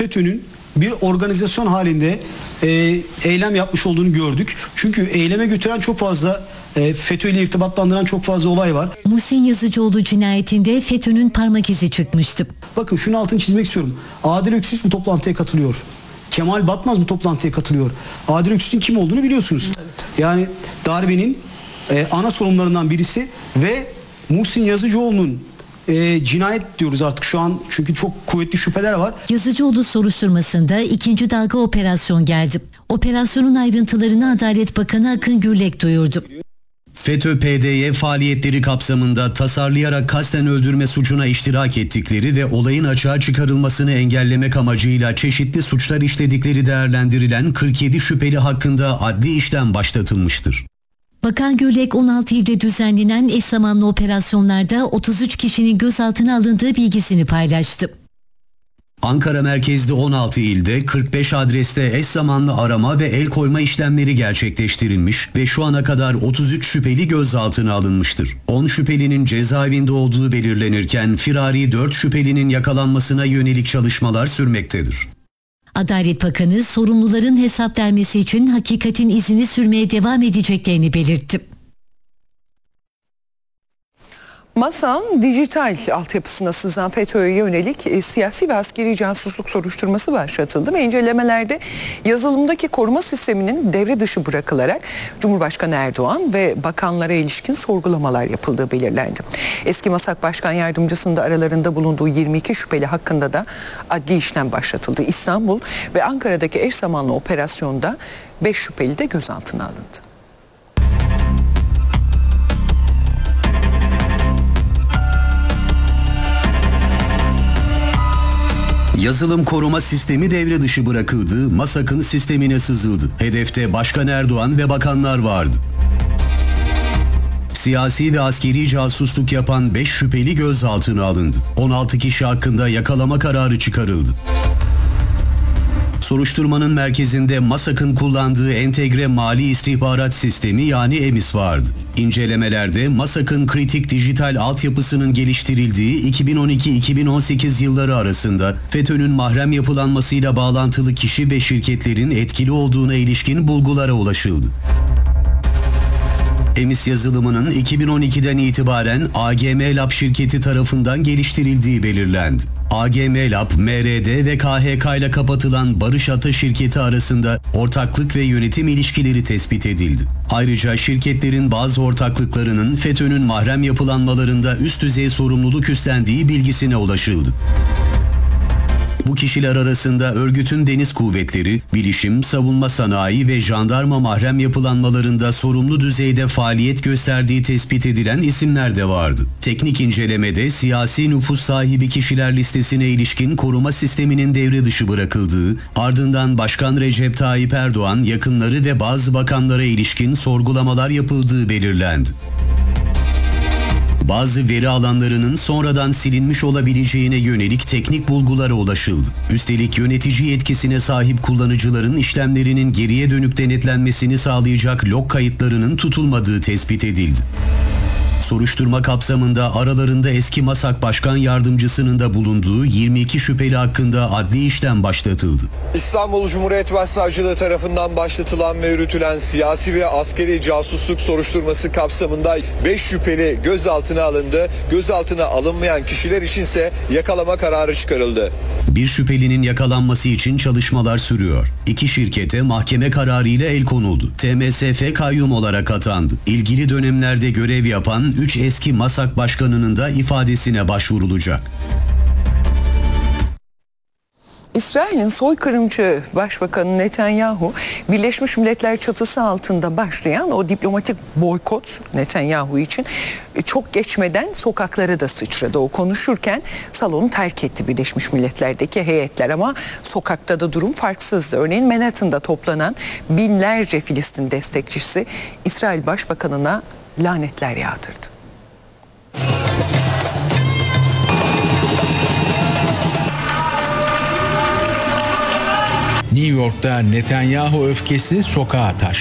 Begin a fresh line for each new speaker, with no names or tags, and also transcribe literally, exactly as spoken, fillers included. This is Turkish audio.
FETÖ'nün bir organizasyon halinde e, eylem yapmış olduğunu gördük. Çünkü eyleme götüren çok fazla, e, FETÖ ile irtibatlandıran çok fazla olay var.
Muhsin Yazıcıoğlu cinayetinde FETÖ'nün parmak izi çıkmıştı.
Bakın şunu altını çizmek istiyorum. Adil Öksüz bu toplantıya katılıyor. Kemal Batmaz bu toplantıya katılıyor. Adil Öksüz'ün kim olduğunu biliyorsunuz. Evet. Yani darbenin e, ana sorumlularından birisi ve Muhsin Yazıcıoğlu'nun e, cinayet diyoruz artık şu an çünkü çok kuvvetli şüpheler var.
Yazıcıoğlu soruşturmasında ikinci dalga operasyon geldi. Operasyonun ayrıntılarını Adalet Bakanı Akın Gürlek duyurdu.
FETÖ-P D Y faaliyetleri kapsamında tasarlayarak kasten öldürme suçuna iştirak ettikleri ve olayın açığa çıkarılmasını engellemek amacıyla çeşitli suçlar işledikleri değerlendirilen kırk yedi şüpheli hakkında adli işlem başlatılmıştır.
Bakan Gürlek on altı ilde düzenlenen eş zamanlı operasyonlarda otuz üç kişinin gözaltına alındığı bilgisini paylaştı.
Ankara merkezli on altı ilde kırk beş adreste eş zamanlı arama ve el koyma işlemleri gerçekleştirilmiş ve şu ana kadar otuz üç şüpheli gözaltına alınmıştır. on şüphelinin cezaevinde olduğu belirlenirken firari dört şüphelinin yakalanmasına yönelik çalışmalar sürmektedir.
Adalet Bakanı sorumluların hesap vermesi için hakikatin izini sürmeye devam edeceklerini belirtti.
MASAK'ın dijital altyapısına sızan FETÖ'ye yönelik e, siyasi ve askeri casusluk soruşturması başlatıldı ve incelemelerde yazılımdaki koruma sisteminin devre dışı bırakılarak Cumhurbaşkanı Erdoğan ve bakanlara ilişkin sorgulamalar yapıldığı belirlendi. Eski MASAK Başkan Yardımcısının da aralarında bulunduğu yirmi iki şüpheli hakkında da adli işlem başlatıldı. İstanbul ve Ankara'daki eş zamanlı operasyonda beş şüpheli de gözaltına alındı.
Yazılım koruma sistemi devre dışı bırakıldı, MASAK'ın sistemine sızıldı. Hedefte Başkan Erdoğan ve bakanlar vardı. Siyasi ve askeri casusluk yapan beş şüpheli gözaltına alındı. on altı kişi hakkında yakalama kararı çıkarıldı. Soruşturmanın merkezinde MASAK'ın kullandığı entegre mali istihbarat sistemi yani EMİS vardı. İncelemelerde MASAK'ın kritik dijital altyapısının geliştirildiği iki bin on iki iki bin on sekiz yılları arasında FETÖ'nün mahrem yapılanmasıyla bağlantılı kişi ve şirketlerin etkili olduğuna ilişkin bulgulara ulaşıldı. EMİS yazılımının iki bin on ikiden itibaren A G M Lab şirketi tarafından geliştirildiği belirlendi. A G M Lab, M R D ve K H K ile kapatılan Barış Ata şirketi arasında ortaklık ve yönetim ilişkileri tespit edildi. Ayrıca şirketlerin bazı ortaklıklarının FETÖ'nün mahrem yapılanmalarında üst düzey sorumluluk üstlendiği bilgisine ulaşıldı. Bu kişiler arasında örgütün deniz kuvvetleri, bilişim, savunma sanayi ve jandarma mahrem yapılanmalarında sorumlu düzeyde faaliyet gösterdiği tespit edilen isimler de vardı. Teknik incelemede siyasi nüfus sahibi kişiler listesine ilişkin koruma sisteminin devre dışı bırakıldığı, ardından Başkan Recep Tayyip Erdoğan, yakınları ve bazı bakanlara ilişkin sorgulamalar yapıldığı belirlendi. Bazı veri alanlarının sonradan silinmiş olabileceğine yönelik teknik bulgulara ulaşıldı. Üstelik yönetici yetkisine sahip kullanıcıların işlemlerinin geriye dönük denetlenmesini sağlayacak log kayıtlarının tutulmadığı tespit edildi. Soruşturma kapsamında aralarında eski MASAK Başkan Yardımcısının da bulunduğu yirmi iki şüpheli hakkında adli işlem başlatıldı.
İstanbul Cumhuriyet Başsavcılığı tarafından başlatılan ve yürütülen siyasi ve askeri casusluk soruşturması kapsamında beş şüpheli gözaltına alındı. Gözaltına alınmayan kişiler içinse yakalama kararı çıkarıldı.
Bir şüphelinin yakalanması için çalışmalar sürüyor. İki şirkete mahkeme kararıyla el konuldu. T M S F kayyum olarak atandı. İlgili dönemlerde görev yapan üç eski MASAK başkanının da ifadesine başvurulacak.
İsrail'in soykırımcı Başbakanı Netanyahu, Birleşmiş Milletler çatısı altında başlayan o diplomatik boykot Netanyahu için çok geçmeden sokaklara da sıçradı. O konuşurken salonu terk etti Birleşmiş Milletler'deki heyetler ama sokakta da durum farksızdı. Örneğin Manhattan'da toplanan binlerce Filistin destekçisi İsrail Başbakanı'na lanetler yağdırdı.
New York'ta Netanyahu öfkesi sokağa taştı.